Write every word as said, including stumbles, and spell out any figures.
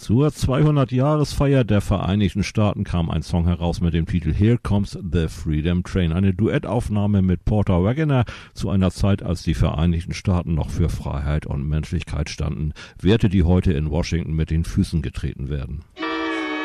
Zur zweihundert-Jahresfeier der Vereinigten Staaten kam ein Song heraus mit dem Titel Here Comes the Freedom Train, eine Duettaufnahme mit Porter Wagoner zu einer Zeit, als die Vereinigten Staaten noch für Freiheit und Menschlichkeit standen, Werte, die heute in Washington mit den Füßen getreten werden.